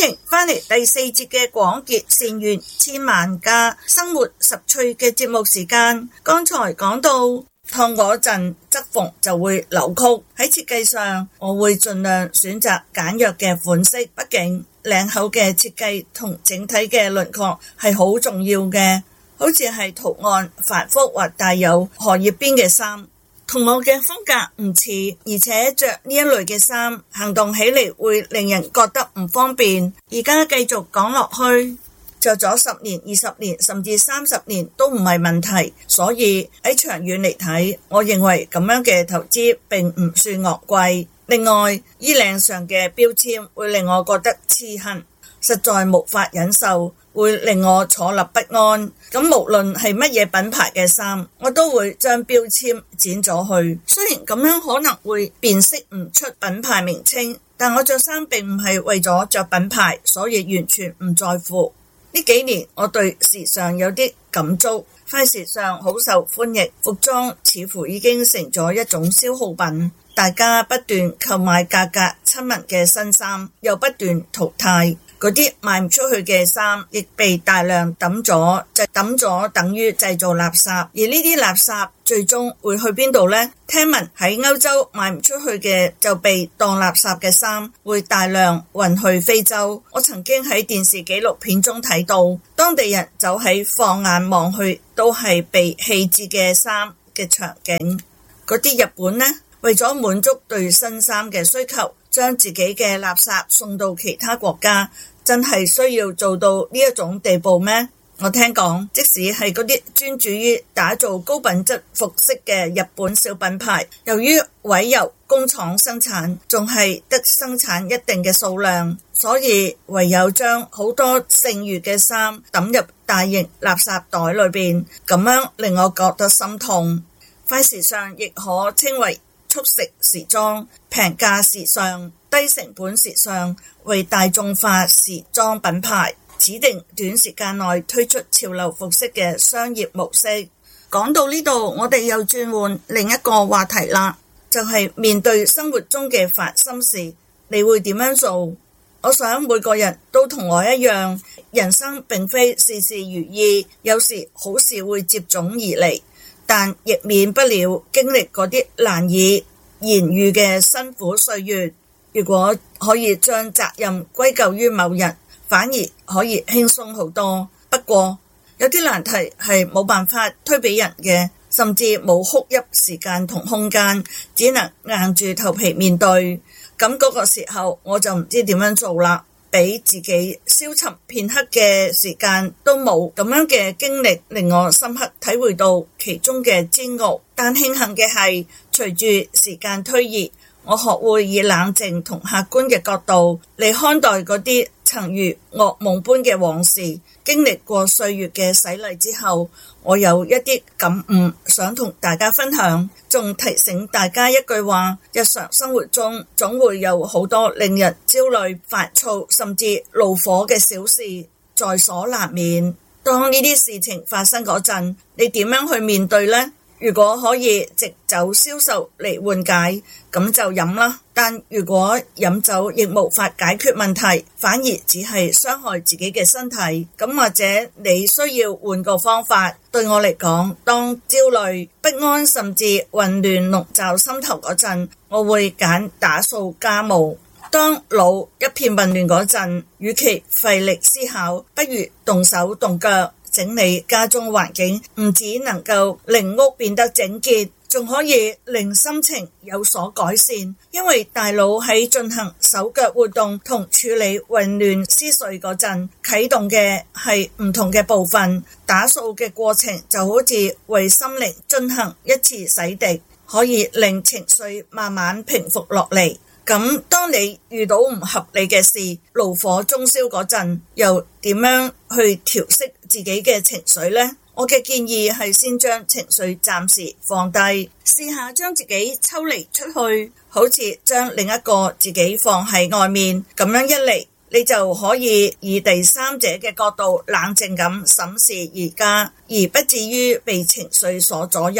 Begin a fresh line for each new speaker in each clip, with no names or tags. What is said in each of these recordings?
歡迎返嚟第4節嘅廣結善緣千萬家生活十趣嘅節目時間。剛才講到燙嗰陣側縫就會扭曲，喺設計上我會盡量選擇簡約嘅款式，畢竟領口嘅設計同整體嘅輪廓係好重要嘅。好似係圖案繁複或帶有荷葉邊嘅衫，同我嘅風格唔似，而且着呢一類嘅衫行動起嚟會令人覺得唔方便。而家繼續講落去，着咗10年、20年甚至30年都唔係問題，所以喺長遠嚟睇，我認為咁樣嘅投資並唔算昂貴。另外，衣領上嘅標籤會令我覺得刺痕，實在無法忍受，會令我坐立不安。咁無論係乜嘢品牌嘅衫，我都會將標籤剪咗去。雖然咁樣可能會辨識唔出品牌名稱，但我着衫並唔係為咗着品牌，所以完全唔在乎。呢幾年我對時尚有啲感觸，快時尚好受歡迎，服裝似乎已經成咗一種消耗品，大家不斷購買價格親民嘅新衫，又不斷淘汰。嗰啲賣唔出去嘅衫亦被大量抌咗，就抌咗等於製造垃圾。而呢啲垃圾最終會去邊度呢？聽聞喺歐洲賣唔出去嘅就被當垃圾嘅衫會大量運去非洲。我曾經喺電視紀錄片中睇到，當地人走喺放眼望去都係被棄置嘅衫嘅場景。嗰啲日本呢，為咗滿足對新衫嘅需求，將自己嘅垃圾送到其他國家，真係需要做到呢一種地步咩？我聽講，即使係嗰啲專注於打造高品質服飾嘅日本小品牌，由於委由工廠生產，仲係得生產一定嘅數量，所以唯有將好多剩餘嘅衫抌入大型垃圾袋裏邊，咁樣令我覺得心痛。快時尚亦可稱為速食時裝、平價時尚、低成本時尚，為大眾化時裝品牌指定短時間內推出潮流服飾嘅商業模式。講到呢度，我哋又轉換另一個話題啦，就係面對生活中嘅煩心事，你會點樣做？我想每個人都同我一樣，人生並非事事如意，有時好事會接踵而嚟，但亦免不了經歷嗰啲難以言喻嘅辛苦歲月。如果可以將責任歸咎於某人，反而可以輕鬆好多。不過有啲難題係冇辦法推俾人嘅，甚至冇哭泣時間同空間，只能硬住頭皮面對。咁嗰個時候我就唔知點樣做啦，俾自己消沉片刻嘅時間都冇。咁樣嘅經歷令我深刻體會到其中嘅煎熬。但慶幸嘅係，隨住時間推移，我學會以冷靜同客觀嘅角度嚟看待嗰啲曾如噩夢般嘅往事。經歷過歲月嘅洗禮之後，我有一啲感悟想同大家分享，仲提醒大家一句話：日常生活中總會有好多令人焦慮、煩躁甚至怒火嘅小事在所難免。當呢啲事情發生嗰陣，你點樣去面對呢？如果可以藉酒消愁嚟緩解，咁就飲啦。但如果飲酒亦無法解決問題，反而只係傷害自己嘅身體，咁或者你需要換個方法。對我嚟講，當焦慮、不安甚至混亂籠罩心頭嗰陣，我會揀打掃家務。當腦一片混亂嗰陣，與其費力思考，不如動手動腳整理家中環境，唔只能夠令屋變得整潔，仲可以令心情有所改善。因為大腦喺進行手腳活動同處理混亂思緒嗰陣，啟動嘅係唔同嘅部分。打掃嘅過程就好似為心靈進行一次洗滌，可以令情緒慢慢平復落嚟。咁當你遇到唔合理嘅事，怒火中燒嗰陣，又點樣去調適自己嘅情緒呢？我嘅建議係先將情緒暫時放低，試下將自己抽離出去，好似將另一個自己放喺外面。咁樣一嚟，你就可以以第三者嘅角度冷靜咁審視而家，而不至於被情緒所左右。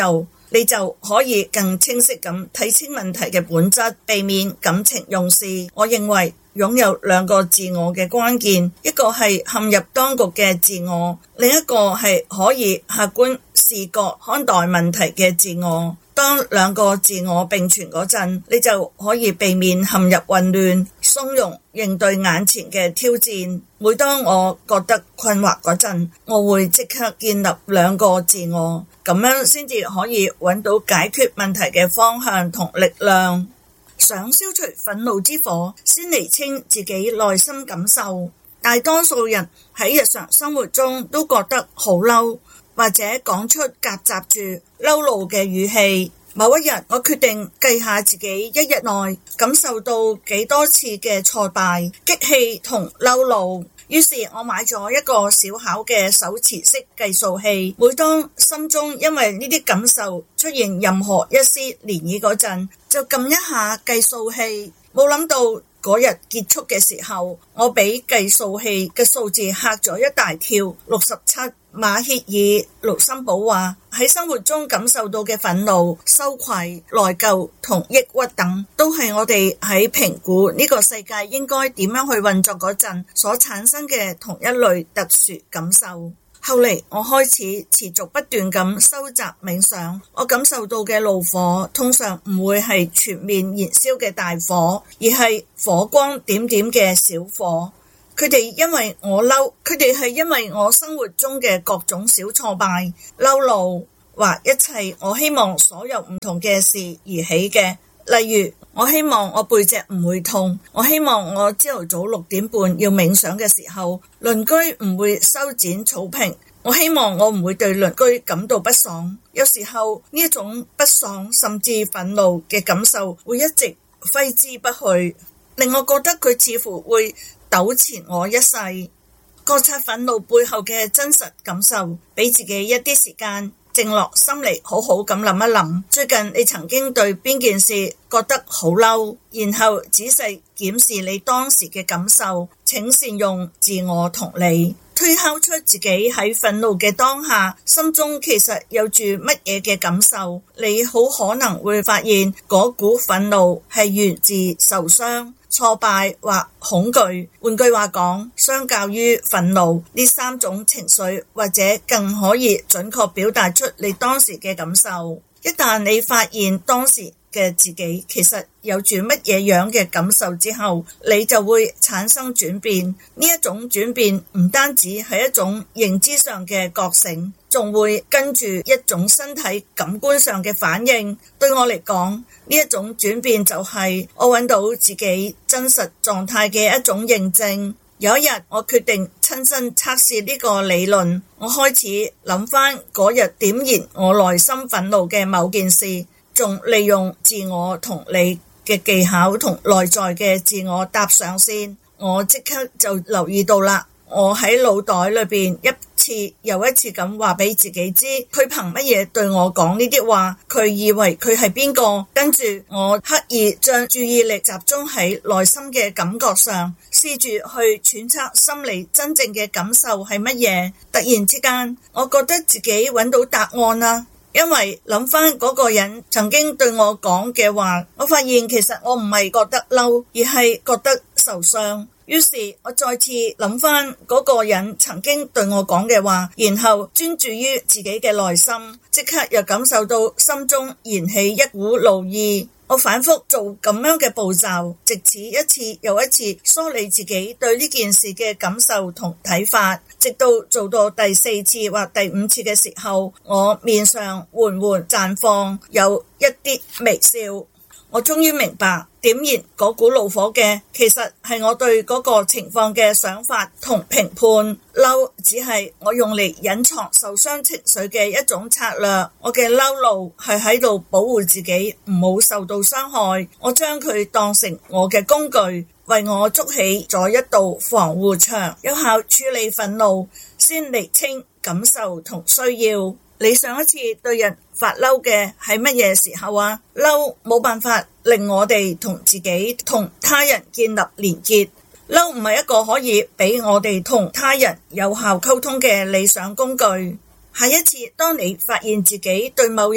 你就可以更清晰咁睇清問題嘅本質，避免感情用事。我認為擁有兩個自我嘅關鍵，一個係陷入當局嘅自我，另一個係可以客觀視覺看待問題嘅自我。當兩個自我並存嗰陣，你就可以避免陷入混亂，從容應對眼前嘅挑戰。每當我覺得困惑嗰陣，我會即刻建立兩個自我，咁樣先至可以揾到解決問題嘅方向同力量。想消除憤怒之火，先釐清自己內心感受。大多數人喺日常生活中都覺得好嬲，或者講出夾雜住嬲怒嘅語氣。某一日，我決定計下自己一日內感受到幾多次嘅挫敗、激氣同嬲怒。於是我買咗一個小巧嘅手持式計數器，每當心中因為呢啲感受出現任何一絲漣漪嗰陣，就撳一下計數器。冇諗到嗰日結束嘅時候，我俾計數器嘅數字嚇咗一大跳，67。馬歇爾·盧森堡話，喺生活中感受到嘅憤怒、羞愧、內疚同抑鬱等，都係我哋喺評估呢個世界應該點樣去運作嗰陣所產生嘅同一類特殊感受。後嚟我開始持續不斷咁收集冥想，我感受到嘅怒火通常唔會係全面燃燒嘅大火，而係火光點點嘅小火。佢哋因為我嬲，佢哋係因為我生活中嘅各種小挫敗、嬲怒或一切我希望所有唔同嘅事而起嘅。例如，我希望我背脊唔會痛，我希望我朝頭早6點半要冥想嘅時候，鄰居唔會修剪草坪，我希望我唔會對鄰居感到不爽。有時候呢一種不爽甚至憤怒嘅感受會一直揮之不去，令我覺得佢似乎會糾纏我一世。覺察憤怒背後嘅真實感受，俾自己一啲時間靜落心嚟，好好咁諗一諗，最近你曾經對邊件事覺得好嬲，然後仔細檢視你當時嘅感受，請善用自我同理，推敲出自己喺憤怒嘅當下心中其實有住乜嘢嘅感受。你好可能會發現嗰股憤怒係源自受傷、挫敗或恐懼。換句話講，相較於憤怒，呢3種情緒或者更可以準確表達出你當時嘅感受。一旦你發現當時嘅自己其實有住乜嘢樣嘅感受之後，你就會產生轉變。呢一種轉變唔單止係一種認知上嘅覺醒，仲會跟住一種身體感官上嘅反應。對我嚟講，呢一種轉變就係我揾到自己真實狀態嘅一種認證。有一日，我決定親身測試呢個理論，我開始諗返嗰日點燃我內心憤怒嘅某件事，仲利用自我同理嘅技巧同內在嘅自我搭上線。我即刻就留意到啦，我喺腦袋裏邊一次又一次咁話俾自己知，佢憑乜嘢對我講呢啲話？佢以為佢係邊個？跟住我刻意將注意力集中喺內心嘅感覺上，試住去揣測心理真正嘅感受係乜嘢。突然之間，我覺得自己揾到答案啦。因為諗翻嗰個人曾經對我講嘅話，我發現其實我唔係覺得嬲，而係覺得受傷。於是我再次諗翻嗰個人曾經對我講嘅話，然後專注於自己嘅內心，即刻又感受到心中燃起一股怒意。我反覆做咁樣嘅步驟，直至一次又一次梳理自己對呢件事嘅感受同睇法，直到做到第4次或第5次嘅時候，我面上緩緩綻放有一啲微笑。我終於明白，點燃嗰股怒火嘅，其實係我對嗰個情況嘅想法同評判。嬲只係我用嚟隱藏受傷情緒嘅一種策略。我嘅嬲怒係喺度保護自己唔好受到傷害。我將佢當成我嘅工具，為我築起咗一道防護牆，有效處理憤怒，先釐清感受同需要。你上一次對人發嬲嘅係乜嘢時候啊？嬲冇辦法令我哋同自己同他人建立連結，嬲唔係一個可以俾我哋同他人有效溝通嘅理想工具。下一次當你發現自己對某人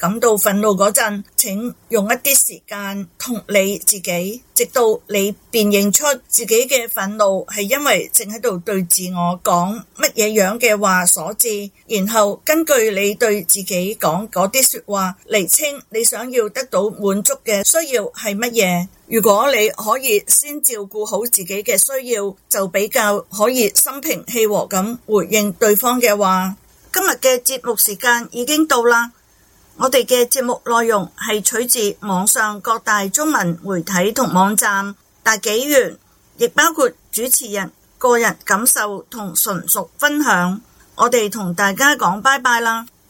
感到憤怒嗰陣，請用一啲時間同理自己，直到你辨認出自己嘅憤怒係因為正喺度對自我講乜嘢樣嘅話所致，然後根據你對自己講嗰啲說話釐清你想要得到滿足嘅需要係乜嘢。如果你可以先照顧好自己嘅需要，就比較可以心平氣和咁回應對方嘅話。今日嘅節目時間已經到啦，我哋嘅節目內容係取自網上各大中文媒體同網站大紀元，亦包括主持人個人感受同純屬分享。我哋同大家講拜拜啦。